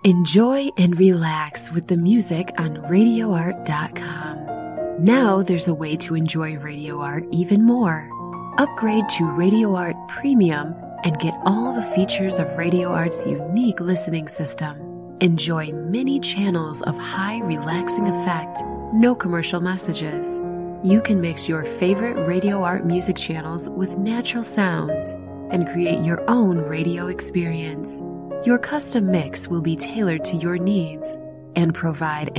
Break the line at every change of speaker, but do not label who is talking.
Enjoy and relax with the music on RadioArt.com. Now there's a way to enjoy Radio Art even more. Upgrade to Radio Art Premium and get all the features of Radio Art's unique listening system. Enjoy many channels of high relaxing effect, no commercial messages. You can mix your favorite Radio Art music channels with natural sounds and create your own radio experience. Your custom mix will be tailored to your needs and provide